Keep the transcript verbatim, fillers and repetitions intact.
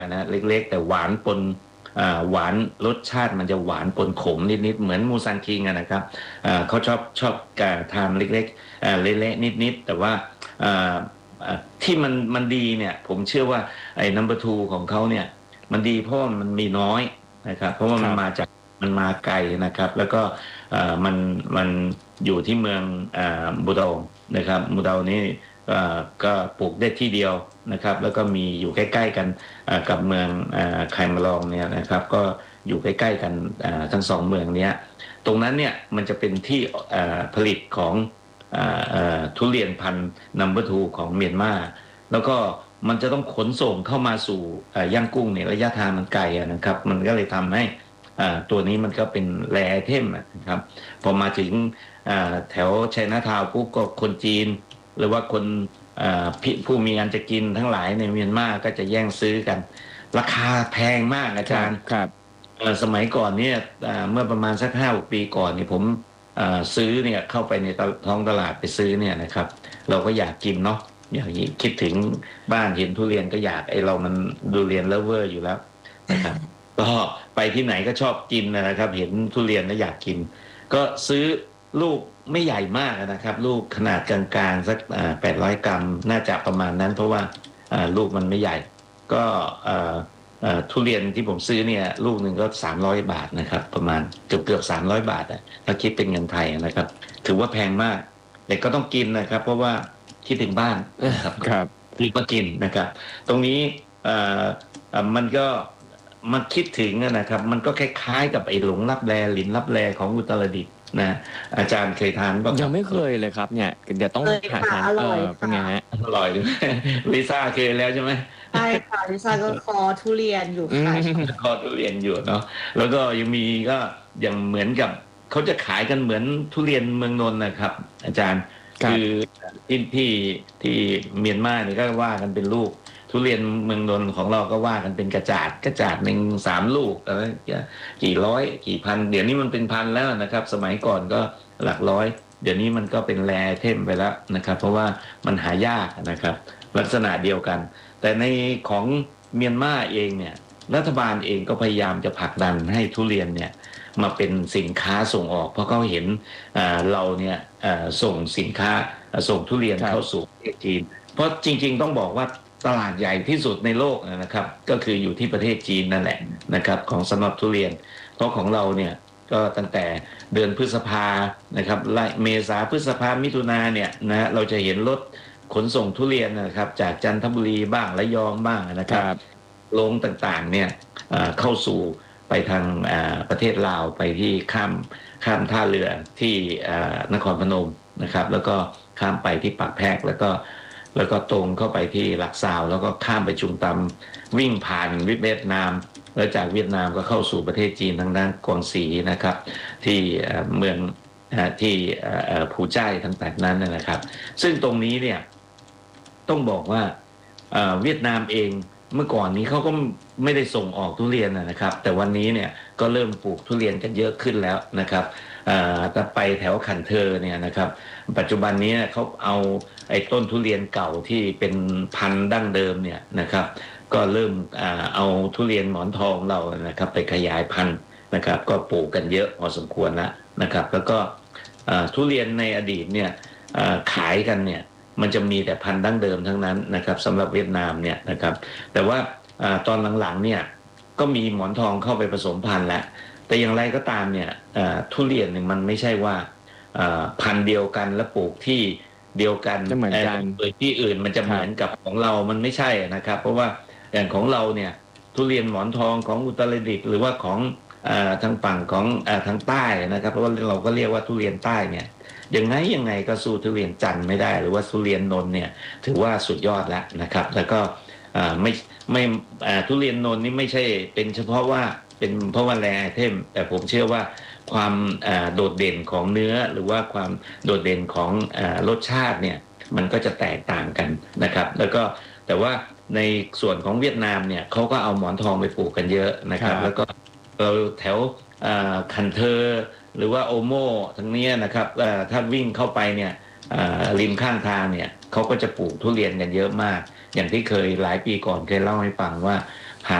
นะเล็กๆแต่หวานปนหวานรสชาติมันจะหวานปนขมนิดๆเหมือนมูซันคิงนะครับเขาชอบชอบการทานเล็กๆเละๆนิดๆแต่ว่าที่มันมันดีเนี่ยผมเชื่อว่าไอ้ นัมเบอร์ ทูของเขาเนี่ยมันดีเพราะมันมีน้อยนะครับเพราะว่ามันมาจากมันมาไกลนะครับแล้วก็มันมันอยู่ที่เมืองบูดานะครับบูดานี้ก็ปลูกได้ที่เดียวนะครับแล้วก็มีอยู่ใกล้ๆกันกับเมืองไคมาลองเนี่ยนะครับก็อยู่ใกล้ๆกันทั้งสองเมืองนี้ตรงนั้นเนี่ยมันจะเป็นที่ผลิตของทุเรียนพันธุ์ นัมเบอร์ ทูของเมียนมาแล้วก็มันจะต้องขนส่งเข้ามาสู่ย่างกุ้งเนี่ยระยะทางมันไกลนะครับมันก็เลยทำให้ตัวนี้มันก็เป็นแรร์ไอเทมนะครับพอมาถึงแถวไชน่าทาวน์ปุ๊บก็คนจีนหรือว่าคนผู้มีอันจะกินทั้งหลายในเมียนมาก็จะแย่งซื้อกันราคาแพงมากอาจารย์ครับสมัยก่อนเนี่ยเมื่อประมาณสักห้าปีก่อนนี่ผมซื้อเนี่ยเข้าไปในท้องตลาดไปซื้อเนี่ยนะครับเราก็อยากกินเนาะอย่างนี้คิดถึงบ้านเห็นทุเรียนก็อยากไอเรามันดูเรียนเลฟเวอร์อยู่แล้วนะครับก็ไปที่ไหนก็ชอบกินนะครับเห็นทุเรียนแล้วอยากกินก็ซื้อลูกไม่ใหญ่มากนะครับลูกขนาดกลางๆสักแปดร้อยกรัมน่าจะประมาณนั้นเพราะว่าลูกมันไม่ใหญ่ก็ทุเรียนที่ผมซื้อเนี่ยลูกหนึ่งก็สามร้อยบาทนะครับประมาณเกือบเกือบสามร้อยบาทอ่ะถ้าคิดเป็นเงินไทยนะครับถือว่าแพงมากแต่ก็ต้องกินนะครับเพราะว่าคิดถึงบ้านครับครับรีบมากินนะครับตรงนี้มันก็มันคิดถึงนะครับมันก็คล้ายๆกับไอ้หลงลับแลหลินลับแลของอุตรดิตถ์นะอาจารย์เคยทานบ้างยังไม่เคยเลยครับเนี่ยเดี๋ยวต้องหาทานเออเป็นไงฮะอร่อยเลยลิซ่าเคยแล้วใช่ไหมใช่ค่ะลิซ่าก็คอทุเรียนอยู่ค่ะคอทุเรียนอยู่เนาะแล้วก็ยังมีก็อย่างเหมือนกับเขาจะขายกันเหมือนทุเรียนเมืองนนท์นะครับอาจารย์คือที่ที่ที่เมียนมาเนี่ยก็ว่ากันเป็นลูกทุเรียนเมืองนนท์ของเราก็ว่ากันเป็นกระจาดกระจาดหนึ่งสามลูกอะไรกี่ร้อยกี่พันเดี๋ยวนี้มันเป็นพันแล้วนะครับสมัยก่อนก็หลักร้อยเดี๋ยวนี้มันก็เป็นแรร์เทมไปแล้วนะครับเพราะว่ามันหายากนะครับลักษณะเดียวกันแต่ในของเมียนมาเองเนี่ยรัฐบาลเองก็พยายามจะผลักดันให้ทุเรียนเนี่ยมาเป็นสินค้าส่งออกเพราะเขาเห็นเราเนี่ยส่งสินค้าส่งทุเรียนเข้าสู่ประเทศจีนเพราะจริงๆต้องบอกว่าตลาดใหญ่ที่สุดในโลกนะครับก็คืออยู่ที่ประเทศจีนนั่นแหละนะครับของสำหรับทุเรียนเพราะของเราเนี่ยก็ตั้งแต่เดือนพฤษภานะครับเมษาพฤษภามิถุนาเนี่ยนะเราจะเห็นรถขนส่งทุเรียนนะครับจากจันทบุรีบ้างระยองบ้างนะครับลงต่างๆเนี่ยเข้าสู่ไปทางประเทศลาวไปที่ข้ามข้ามท่าเรือที่นครพนมนะครับแล้วก็ข้ามไปที่ปากแพรกแล้วก็แล้วก็ตรงเข้าไปที่ลักซาวแล้วก็ข้ามไปจุงตำวิ่งผ่านเวียดนามแล้วจากเวียดนามก็เข้าสู่ประเทศจีนทางด้านกวางซีนะครับที่เมืองที่ผู่ใจายต่างๆนั้นนะครับซึ่งตรงนี้เนี่ยต้องบอกว่าเวียดนามเองเมื่อก่อนนี้เขาก็ไม่ได้ส่งออกทุเรียนนะครับแต่วันนี้เนี่ยก็เริ่มปลูกทุเรียนกันเยอะขึ้นแล้วนะครับแต่ไปแถวขันเทอร์เนี่ยนะครับปัจจุบันนี้เขาเอาไอ้ต้นทุเรียนเก่าที่เป็นพันธุ์ดั้งเดิมเนี่ยนะครับก็เริ่มเอาทุเรียนหมอนทองเรานะครับไปขยายพันธุ์นะครับก็ปลูกกันเยอะพอสมควรแล้วนะครับแล้วก็ทุเรียนในอดีตเนี่ยขายกันเนี่ยมันจะมีแต่พันธุ์ดั้งเดิมทั้งนั้นนะครับสำหรับเวียดนามเนี่ยนะครับแต่ว่าตอนหลังๆเนี่ยก็มีหมอนทองเข้าไปผสมพันธุ์แล้วแต่อย่างไรก็ตามเนี่ยทุเรียนเนี่ยมันไม่ใช่ว่าพันธุ์เดียวกันและปลูกที่เดียวกันจะเหมือนกันโดยที่อื่นมันจะเหมือนกับของเรามันไม่ใช่นะครับเพราะว่าอย่างของเราเนี่ยทุเรียนหมอนทองของอุตรดิตถ์หรือว่าของทางฝั่งของทางใต้นะครับเพราะว่าเราก็เรียกว่าทุเรียนใต้เนี่ยยังไงยังไงก็สู้ทุเรียนจันทร์ไม่ได้หรือว่าทุเรียนนนท์เนี่ยถือว่าสุดยอดแล้วนะครับแล้วก็ไม่ไม่ทุเรียนนนท์นี่ไม่ใช่เป็นเฉพาะว่าเป็นเพราะว่าแรร์ไอเทมแต่ผมเชื่อว่าความโดดเด่นของเนื้อหรือว่าความโดดเด่นของรสชาติเนี่ยมันก็จะแตกต่างกันนะครับแล้วก็แต่ว่าในส่วนของเวียดนามเนี่ยเขาก็เอาหมอนทองไปปลูกกันเยอะนะครับแล้วก็เราแถวคันเทอร์หรือว่าโอโมทั้งนี้นะครับถ้าวิ่งเข้าไปเนี่ยริมข้างทางเนี่ยเขาก็จะปลูกทุเรียนกันเยอะมากอย่างที่เคยหลายปีก่อนเคยเล่าให้ฟังว่า